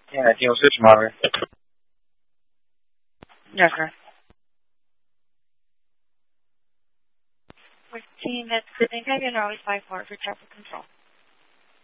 听我switch Marvin. Yes, sir. 14, that's Cleveland Cabin, always 54 for traffic control.